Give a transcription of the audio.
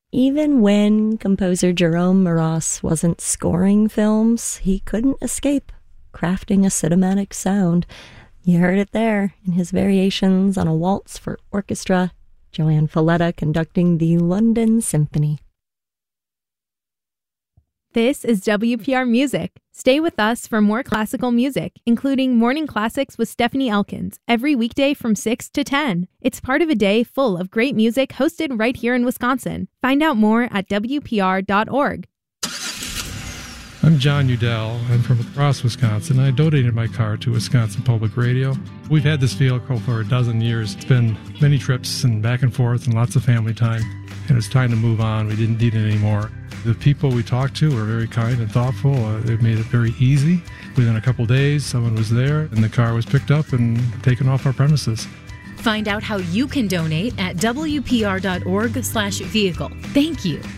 Even when composer Jerome Maras wasn't scoring films, he couldn't escape crafting a cinematic sound. You heard it there in his variations on a waltz for orchestra, Joanne Falletta conducting the London Symphony. This is WPR Music. Stay with us for more classical music, including Morning Classics with Stephanie Elkins, every weekday from 6 to 10. It's part of a day full of great music hosted right here in Wisconsin. Find out more at WPR.org. I'm John Udell. I'm from Ross, Wisconsin. I donated my car to Wisconsin Public Radio. We've had this vehicle for a dozen years. It's been many trips and back and forth and lots of family time. And it's time to move on. We didn't need it anymore. The people we talked to were very kind and thoughtful. They made it very easy. Within a couple days, someone was there, and the car was picked up and taken off our premises. Find out how you can donate at WPR.org/vehicle. Thank you.